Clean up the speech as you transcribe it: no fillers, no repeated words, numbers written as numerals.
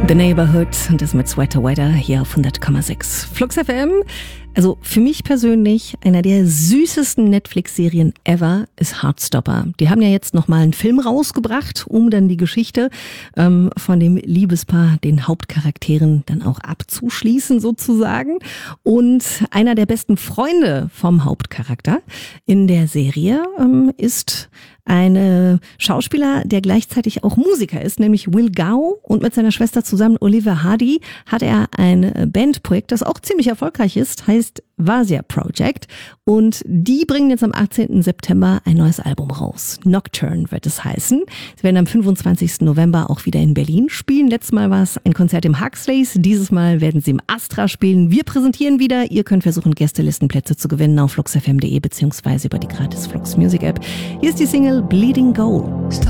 The Neighborhood und das mit Sweater Weather hier auf 100,6 Flux FM. Also für mich persönlich einer der süßesten Netflix-Serien ever ist Heartstopper. Die haben ja jetzt nochmal einen Film rausgebracht, um dann die Geschichte von dem Liebespaar, den Hauptcharakteren, dann auch abzuschließen sozusagen. Und einer der besten Freunde vom Hauptcharakter in der Serie ist ein Schauspieler, der gleichzeitig auch Musiker ist, nämlich Will Gao, und mit seiner Schwester zusammen Olivia Hardy hat er ein Bandprojekt, das auch ziemlich erfolgreich ist, heißt Vasia Project, und die bringen jetzt am 18. September ein neues Album raus. Nocturne wird es heißen. Sie werden am 25. November auch wieder in Berlin spielen. Letztes Mal war es ein Konzert im Huxleys, dieses Mal werden sie im Astra spielen. Wir präsentieren wieder. Ihr könnt versuchen, Gästelistenplätze zu gewinnen auf fluxfm.de beziehungsweise über die gratis Flux Music App. Hier ist die Single Bleeding Gold.